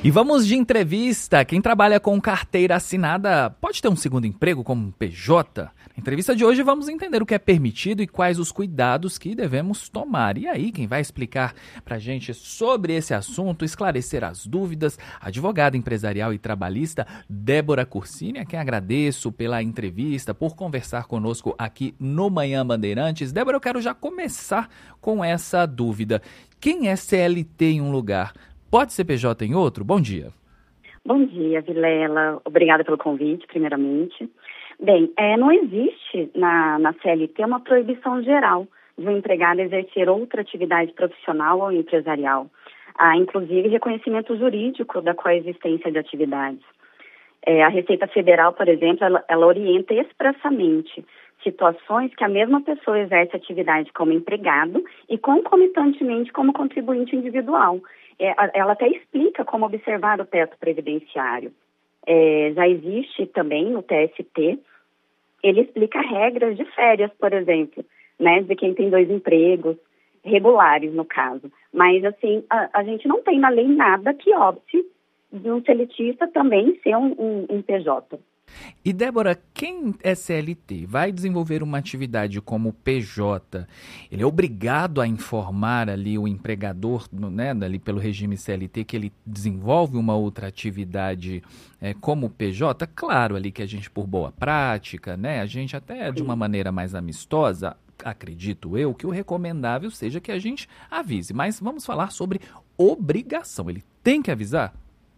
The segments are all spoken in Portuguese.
E vamos de entrevista. Quem trabalha com carteira assinada pode ter um segundo emprego como PJ? Na entrevista de hoje vamos entender o que é permitido e quais os cuidados que devemos tomar. E aí, quem vai explicar pra gente sobre esse assunto, esclarecer as dúvidas, a advogada empresarial e trabalhista Débora Cursini, a quem agradeço pela entrevista, por conversar conosco aqui no Manhã Bandeirantes. Débora, eu quero já começar com essa dúvida. Quem é CLT em um lugar pode ser PJ em outro? Bom dia. Bom dia, Vilela. Obrigada pelo convite, primeiramente. Bem, não existe na CLT uma proibição geral de um empregado exercer outra atividade profissional ou empresarial. Há, inclusive, reconhecimento jurídico da coexistência de atividades. A Receita Federal, por exemplo, ela orienta expressamente situações que a mesma pessoa exerce atividade como empregado e concomitantemente como contribuinte individual. Ela até explica como observar o teto previdenciário. Já existe também no TST, ele explica regras de férias, por exemplo, né, de quem tem 2 empregos, regulares no caso. Mas, assim, a gente não tem na lei nada que opte de um seletista também ser um PJ. E, Débora, quem é CLT vai desenvolver uma atividade como PJ, ele é obrigado a informar ali o empregador, né, ali pelo regime CLT, que ele desenvolve uma outra atividade como PJ? Claro, ali que a gente, por boa prática, né, a gente até de uma maneira mais amistosa, acredito eu, que o recomendável seja que a gente avise. Mas vamos falar sobre obrigação. Ele tem que avisar?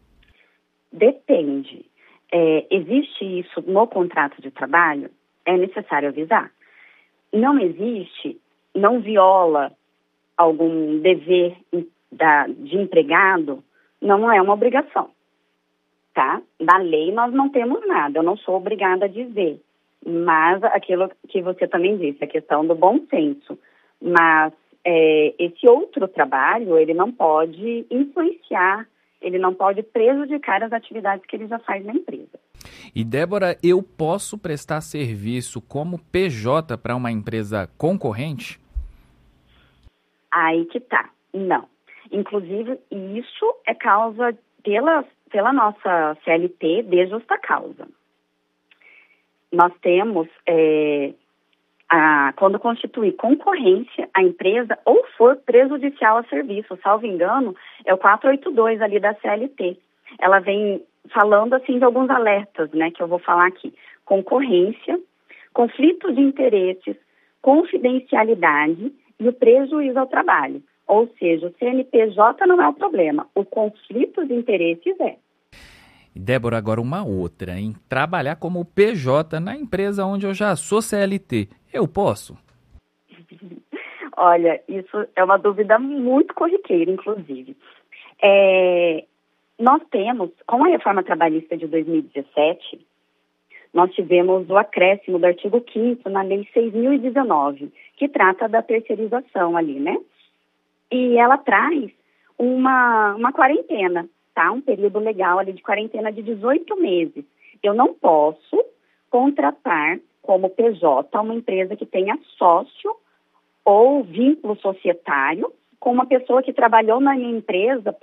Depende. Existe isso no contrato de trabalho? É necessário avisar. Não existe, não viola algum dever de empregado, não é uma obrigação, tá? Da lei nós não temos nada, eu não sou obrigada a dizer, mas aquilo que você também disse, a questão do bom senso. Mas esse outro trabalho, ele não pode influenciar, ele não pode prejudicar as atividades que ele já faz na empresa. E, Débora, eu posso prestar serviço como PJ para uma empresa concorrente? Aí que tá. Não. Inclusive, isso é causa pela nossa CLT de justa causa. Nós temos, quando constituir concorrência, a empresa ou for prejudicial a serviço, salvo engano, é o 482 ali da CLT. Ela vem falando assim de alguns alertas, né, que eu vou falar aqui. Concorrência, conflito de interesses, confidencialidade e o prejuízo ao trabalho. Ou seja, o CNPJ não é o problema, o conflito de interesses é. Débora, agora uma outra, em trabalhar como PJ na empresa onde eu já sou CLT, eu posso? Olha, isso é uma dúvida muito corriqueira, inclusive. Nós temos, com a reforma trabalhista de 2017, nós tivemos o acréscimo do artigo 5º na Lei 6.019, que trata da terceirização ali, né? E ela traz uma quarentena, tá? Um período legal ali de quarentena de 18 meses. Eu não posso contratar como PJ uma empresa que tenha sócio ou vínculo societário com uma pessoa que trabalhou na minha empresa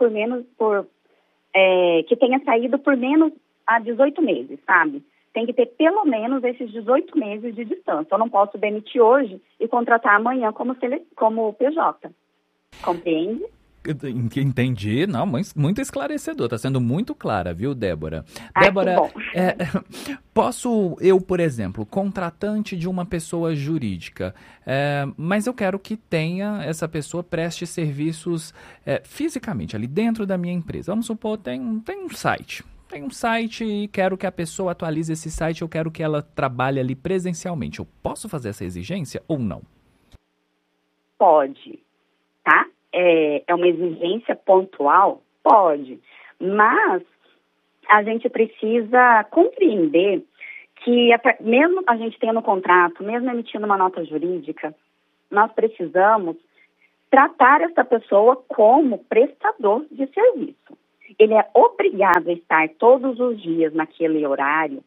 que tenha saído por menos a 18 meses, sabe? Tem que ter pelo menos esses 18 meses de distância. Eu não posso demitir hoje e contratar amanhã como PJ. Compreende? Entendi, não, muito esclarecedor, está sendo muito clara, viu, Débora? Ai, Débora, que bom. posso eu, por exemplo, contratante de uma pessoa jurídica, mas eu quero que essa pessoa preste serviços fisicamente, ali dentro da minha empresa. Vamos supor, tem um site. Tem um site e quero que a pessoa atualize esse site, eu quero que ela trabalhe ali presencialmente. Eu posso fazer essa exigência ou não? Pode, tá? É uma exigência pontual? Pode, mas a gente precisa compreender que mesmo a gente tendo um contrato, mesmo emitindo uma nota jurídica, nós precisamos tratar essa pessoa como prestador de serviço. Ele é obrigado a estar todos os dias naquele horário.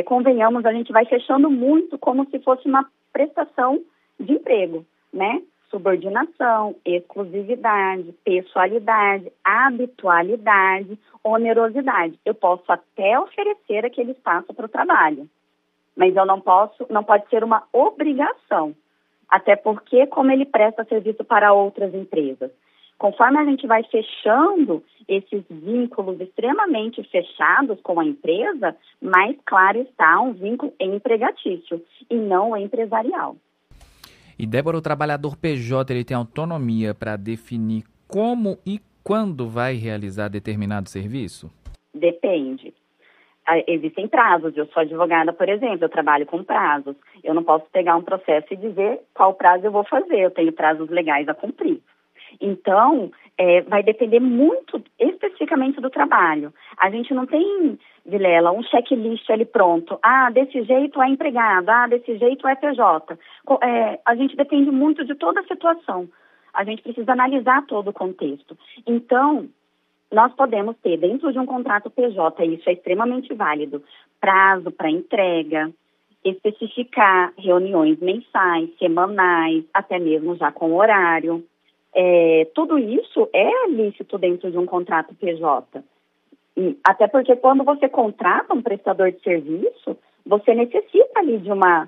Convenhamos, a gente vai fechando muito como se fosse uma prestação de emprego, né? subordinação, exclusividade, pessoalidade, habitualidade, onerosidade. Eu posso até oferecer aquele espaço para o trabalho, mas eu não pode ser uma obrigação, até porque como ele presta serviço para outras empresas. Conforme a gente vai fechando esses vínculos extremamente fechados com a empresa, mais claro está um vínculo empregatício e não empresarial. E, Débora, o trabalhador PJ ele tem autonomia para definir como e quando vai realizar determinado serviço? Depende. Existem prazos. Eu sou advogada, por exemplo, eu trabalho com prazos. Eu não posso pegar um processo e dizer qual prazo eu vou fazer. Eu tenho prazos legais a cumprir. Então, vai depender muito especificamente do trabalho. A gente não tem, Vilela, um checklist ali pronto. Desse jeito é empregado, desse jeito é PJ. A gente depende muito de toda a situação. A gente precisa analisar todo o contexto. Então, nós podemos ter, dentro de um contrato PJ, e isso é extremamente válido, prazo para entrega, especificar reuniões mensais, semanais, até mesmo já com horário. Tudo isso é lícito dentro de um contrato PJ. Até porque quando você contrata um prestador de serviço, você necessita ali de uma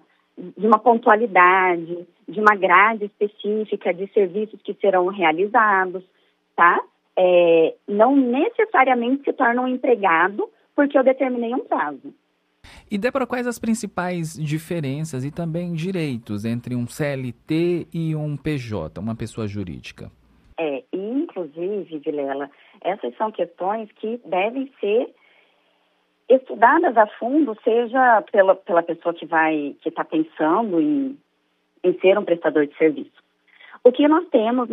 pontualidade, de uma grade específica de serviços que serão realizados, tá? Não necessariamente se torna um empregado porque eu determinei um prazo. E, Débora, quais as principais diferenças e também direitos entre um CLT e um PJ, uma pessoa jurídica? Inclusive, Vilela, essas são questões que devem ser estudadas a fundo, seja pela pessoa que está pensando em ser um prestador de serviço. O que nós temos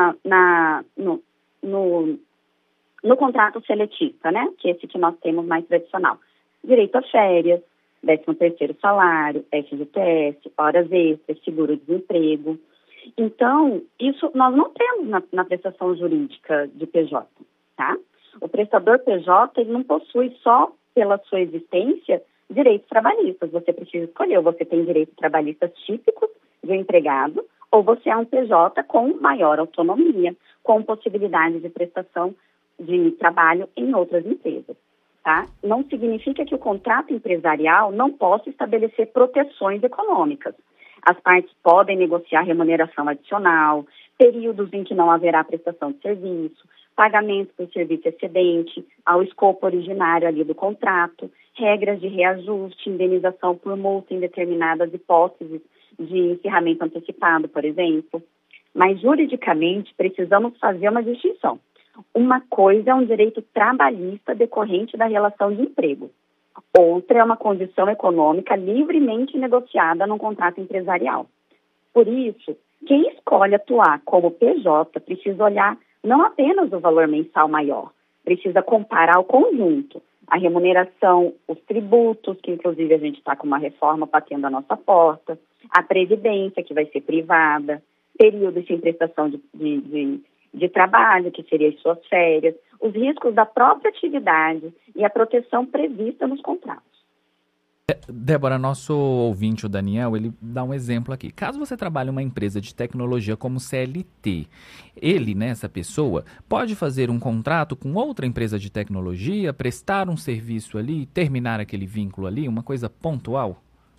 no contrato seletista, né? Que é esse que nós temos mais tradicional. Direito a férias, 13º salário, FGTS, horas extras, seguro-desemprego. Então, isso nós não temos na prestação jurídica de PJ, tá? O prestador PJ, ele não possui só pela sua existência direitos trabalhistas. Você precisa escolher, você tem direitos trabalhistas típicos de um empregado ou você é um PJ com maior autonomia, com possibilidade de prestação de trabalho em outras empresas. Tá? Não significa que o contrato empresarial não possa estabelecer proteções econômicas. As partes podem negociar remuneração adicional, períodos em que não haverá prestação de serviço, pagamento por serviço excedente ao escopo originário ali do contrato, regras de reajuste, indenização por multa em determinadas hipóteses de encerramento antecipado, por exemplo. Mas, juridicamente, precisamos fazer uma distinção. Uma coisa é um direito trabalhista decorrente da relação de emprego. Outra é uma condição econômica livremente negociada num contrato empresarial. Por isso, quem escolhe atuar como PJ precisa olhar não apenas o valor mensal maior, precisa comparar o conjunto, a remuneração, os tributos, que inclusive a gente está com uma reforma batendo a nossa porta, a previdência, que vai ser privada, períodos sem prestação de trabalho, que seriam as suas férias, os riscos da própria atividade e a proteção prevista nos contratos. Débora, nosso ouvinte, o Daniel, ele dá um exemplo aqui. Caso você trabalhe em uma empresa de tecnologia como CLT, ele, né, essa pessoa, pode fazer um contrato com outra empresa de tecnologia, prestar um serviço ali, terminar aquele vínculo ali, uma coisa pontual?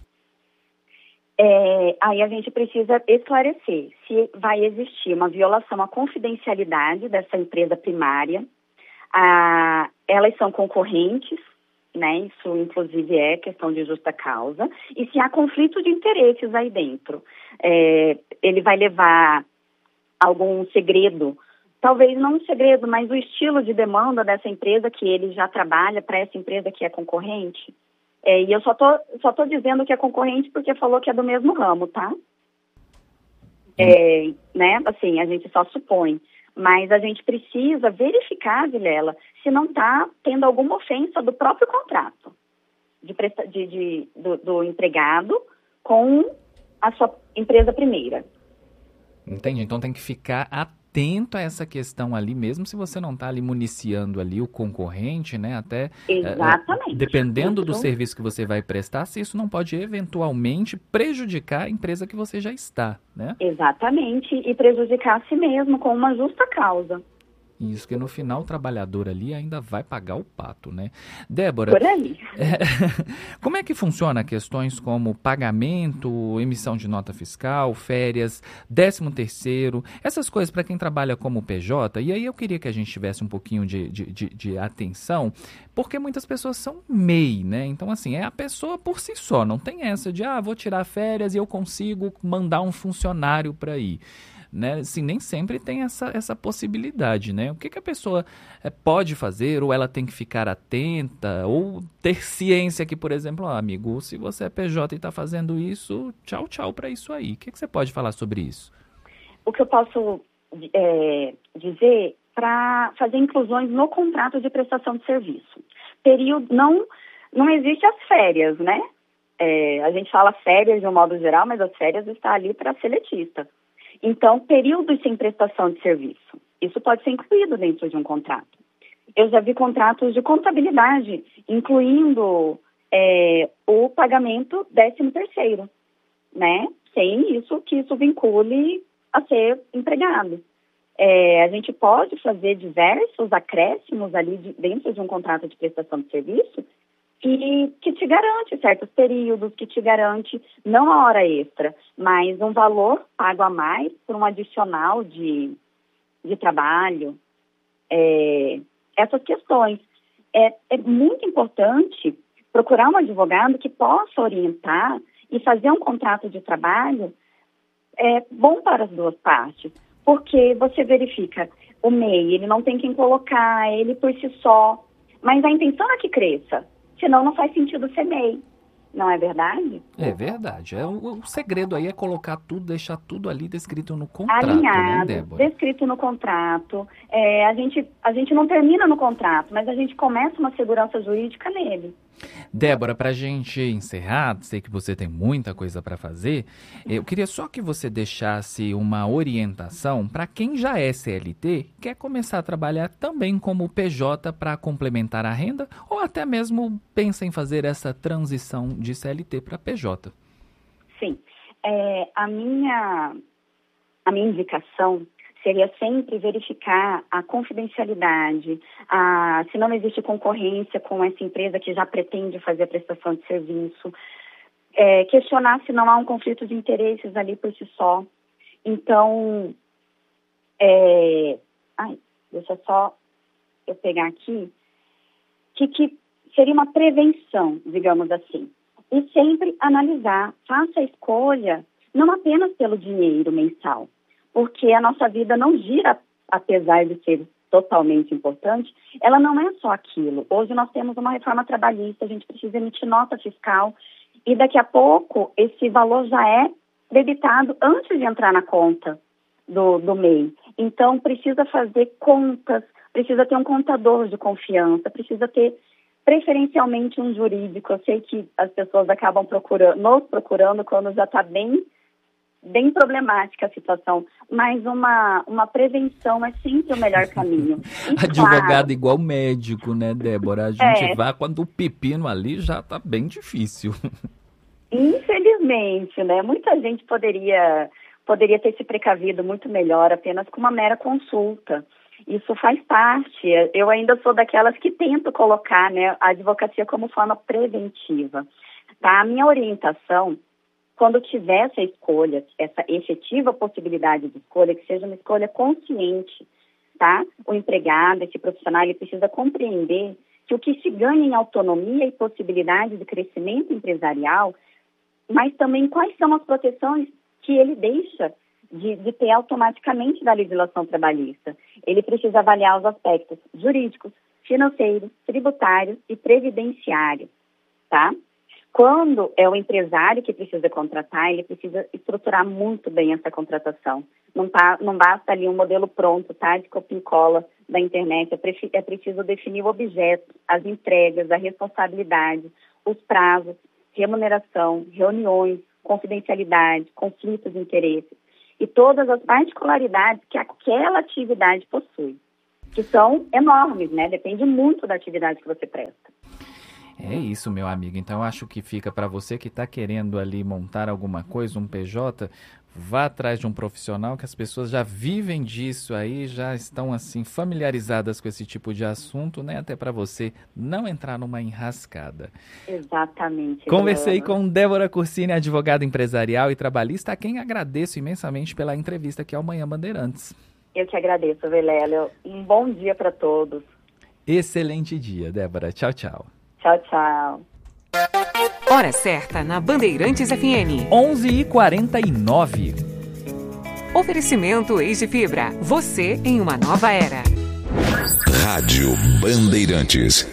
Aí a gente precisa esclarecer se vai existir uma violação à confidencialidade dessa empresa primária. Elas são concorrentes, né? Isso, inclusive, é questão de justa causa. E se há conflito de interesses aí dentro, ele vai levar algum segredo, talvez não um segredo, mas o estilo de demanda dessa empresa que ele já trabalha para essa empresa que é concorrente. E eu só tô dizendo que é concorrente porque falou que é do mesmo ramo, tá? Né? Assim, a gente só supõe. Mas a gente precisa verificar, Vilela, se não está tendo alguma ofensa do próprio contrato do empregado com a sua empresa primeira. Entendi. Então tem que ficar atento a essa questão ali, mesmo se você não está ali municiando ali o concorrente, né? Até Exatamente. dependendo do serviço que você vai prestar, se isso não pode eventualmente prejudicar a empresa que você já está, né? Exatamente, e prejudicar a si mesmo com uma justa causa. Isso, que no final o trabalhador ali ainda vai pagar o pato, né? Débora, Por aí. como é que funciona questões como pagamento, emissão de nota fiscal, férias, 13º, essas coisas para quem trabalha como PJ? E aí eu queria que a gente tivesse um pouquinho de atenção, porque muitas pessoas são MEI, né? Então, assim, é a pessoa por si só, não tem essa de, vou tirar férias e eu consigo mandar um funcionário para ir. Né? Assim, nem sempre tem essa possibilidade, né? O que a pessoa pode fazer, ou ela tem que ficar atenta, ou ter ciência que, por exemplo, amigo, se você é PJ e está fazendo isso, tchau para isso aí. O que você pode falar sobre isso? O que eu posso dizer para fazer inclusões no contrato de prestação de serviço. Período, não existe as férias, né? A gente fala férias de um modo geral, mas as férias estão ali para seletista. Então, períodos sem prestação de serviço. Isso pode ser incluído dentro de um contrato. Eu já vi contratos de contabilidade, incluindo o pagamento 13º, né? Sem isso, que isso vincule a ser empregado. A gente pode fazer diversos acréscimos ali dentro de um contrato de prestação de serviço que te garante certos períodos, que te garante não a hora extra, mas um valor pago a mais por um adicional de trabalho. Essas questões. É muito importante procurar um advogado que possa orientar e fazer um contrato de trabalho bom para as duas partes, porque você verifica o MEI, ele não tem quem colocar, ele por si só, mas a intenção é que cresça. Senão não faz sentido ser MEI, não é verdade? É verdade. O segredo aí é colocar tudo, deixar tudo ali descrito no contrato, alinhado, né, Débora? Descrito no contrato. A gente não termina no contrato, mas a gente começa uma segurança jurídica nele. Débora, para a gente encerrar, sei que você tem muita coisa para fazer, eu queria só que você deixasse uma orientação para quem já é CLT, quer começar a trabalhar também como PJ para complementar a renda, ou até mesmo pensa em fazer essa transição de CLT para PJ. Sim. A minha indicação seria sempre verificar a confidencialidade, se não existe concorrência com essa empresa que já pretende fazer a prestação de serviço, questionar se não há um conflito de interesses ali por si só. Então, deixa só eu pegar aqui, que seria uma prevenção, digamos assim. E sempre analisar, faça a escolha não apenas pelo dinheiro mensal, porque a nossa vida não gira, apesar de ser totalmente importante, ela não é só aquilo. Hoje nós temos uma reforma trabalhista, a gente precisa emitir nota fiscal e daqui a pouco esse valor já é debitado antes de entrar na conta do MEI. Então precisa fazer contas, precisa ter um contador de confiança, precisa ter preferencialmente um jurídico. Eu sei que as pessoas acabam nos procurando quando já está bem problemática a situação, mas uma prevenção é sempre o melhor caminho. E, advogado claro, igual médico, né, Débora? A gente vai quando o pepino ali já tá bem difícil. Infelizmente, né? Muita gente poderia ter se precavido muito melhor apenas com uma mera consulta. Isso faz parte. Eu ainda sou daquelas que tento colocar, né, a advocacia como forma preventiva. Tá? A minha orientação, quando tiver essa escolha, essa efetiva possibilidade de escolha, que seja uma escolha consciente, tá? O empregado, esse profissional, ele precisa compreender que o que se ganha em autonomia e possibilidade de crescimento empresarial, mas também quais são as proteções que ele deixa de ter automaticamente da legislação trabalhista. Ele precisa avaliar os aspectos jurídicos, financeiros, tributários e previdenciários, tá? Quando é o empresário que precisa contratar, ele precisa estruturar muito bem essa contratação. Não basta ali um modelo pronto, tá? De copia e cola da internet. É preciso definir o objeto, as entregas, a responsabilidade, os prazos, remuneração, reuniões, confidencialidade, conflitos de interesses. e todas as particularidades que aquela atividade possui, que são enormes, né? Depende muito da atividade que você presta. É isso, meu amigo. Então, eu acho que fica para você que está querendo ali montar alguma coisa, um PJ, vá atrás de um profissional, que as pessoas já vivem disso aí, já estão assim familiarizadas com esse tipo de assunto, né? Até para você não entrar numa enrascada. Exatamente. Conversei com Débora Cursini, advogada empresarial e trabalhista, a quem agradeço imensamente pela entrevista aqui ao Manhã Bandeirantes. Eu que agradeço, Vilela. Um bom dia para todos. Excelente dia, Débora. Tchau, tchau. Tchau, tchau. Hora certa na Bandeirantes FM. 11h49. Oferecimento Eis de Fibra. Você em uma nova era. Rádio Bandeirantes.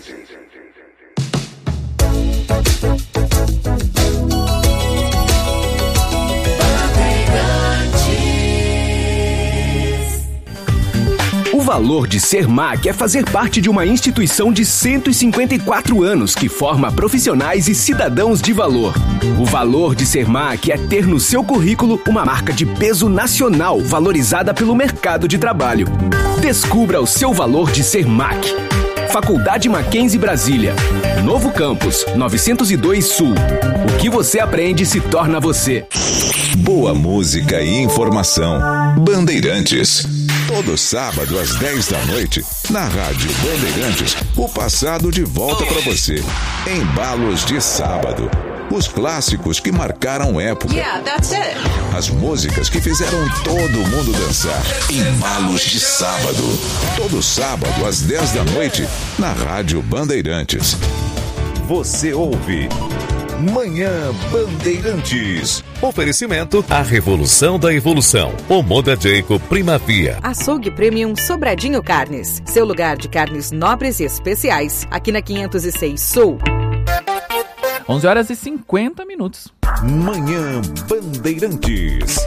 O valor de ser MAC é fazer parte de uma instituição de 154 anos que forma profissionais e cidadãos de valor. O valor de ser MAC é ter no seu currículo uma marca de peso nacional valorizada pelo mercado de trabalho. Descubra o seu valor de ser MAC. Faculdade Mackenzie Brasília. Novo campus, 902 Sul. O que você aprende se torna você. Boa música e informação. Bandeirantes. Todo sábado às 10 da noite, na Rádio Bandeirantes, o passado de volta para você. Embalos de sábado. Os clássicos que marcaram época. Yeah, that's it. As músicas que fizeram todo mundo dançar. Embalos de sábado. Todo sábado às 10 da noite, na Rádio Bandeirantes. Você ouve Manhã Bandeirantes. Oferecimento: a revolução da evolução. O Moda Jacob Primavia. Açougue Premium Sobradinho Carnes. Seu lugar de carnes nobres e especiais. Aqui na 506 Sul. 11h50. Manhã Bandeirantes.